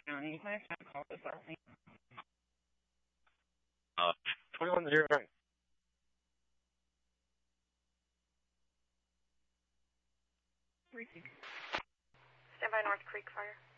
You might have to call this early. 2109. Repeat. Stand by North Creek Fire.